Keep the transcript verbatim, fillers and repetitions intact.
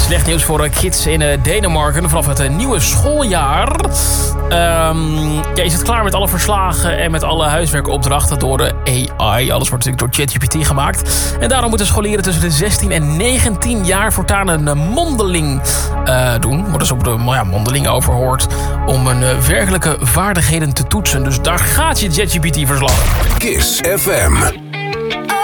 Slecht nieuws voor uh, kids in uh, Denemarken vanaf het uh, nieuwe schooljaar. Um, ja, je zit klaar met alle verslagen en met alle huiswerkopdrachten door de A I. Alles wordt natuurlijk door ChatGPT gemaakt. En daarom moeten scholieren tussen de zestien en negentien jaar voortaan een uh, mondeling uh, doen. Worden ze op de ja, mondeling overhoord om hun uh, werkelijke vaardigheden te toetsen. Dus daar gaat je ChatGPT-verslag. Kiss F M.